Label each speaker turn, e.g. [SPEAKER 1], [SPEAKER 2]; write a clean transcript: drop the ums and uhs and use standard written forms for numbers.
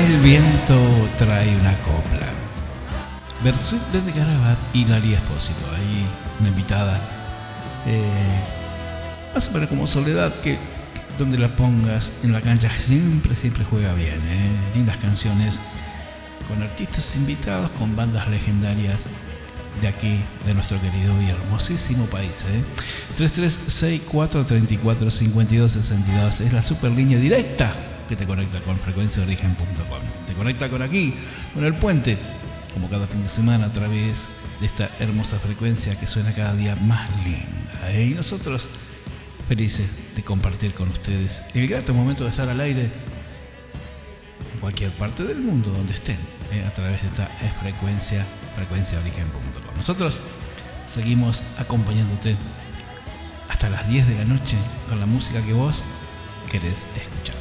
[SPEAKER 1] El viento trae una copla. Bersuit de Garabat y Lali Espósito. Ahí una invitada. Más o menos como Soledad, que donde la pongas en la cancha siempre juega bien. Lindas canciones con artistas invitados, con bandas legendarias de aquí, de nuestro querido y hermosísimo país. 3364345262 es la super línea directa que te conecta con frecuenciaorigen.com. Te conecta con aquí, con el puente, como cada fin de semana, a través de esta hermosa frecuencia que suena cada día más linda. Y nosotros felices de compartir con ustedes el grato momento de estar al aire en cualquier parte del mundo donde estén, a través de esta frecuenciaorigen.com. Nosotros seguimos acompañándote hasta las 10 de la noche con la música que vos querés escuchar.